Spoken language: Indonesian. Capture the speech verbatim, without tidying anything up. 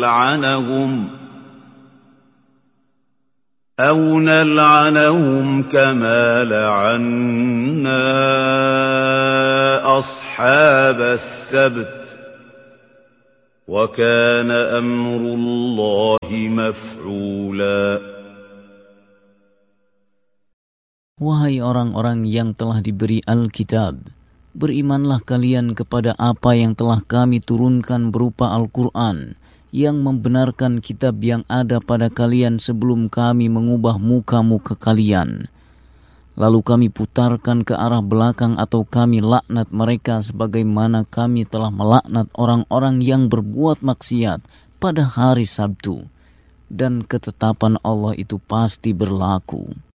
نلعنهم أو نلعنهم كما لعنا أصحاب السبت وكان أمر الله مفعولا. Wahai orang-orang yang telah diberi Alkitab, berimanlah kalian kepada apa yang telah kami turunkan berupa Al-Quran, yang membenarkan kitab yang ada pada kalian sebelum kami mengubah muka-muka kalian. Lalu kami putarkan ke arah belakang atau kami laknat mereka sebagaimana kami telah melaknat orang-orang yang berbuat maksiat pada hari Sabtu. Dan ketetapan Allah itu pasti berlaku.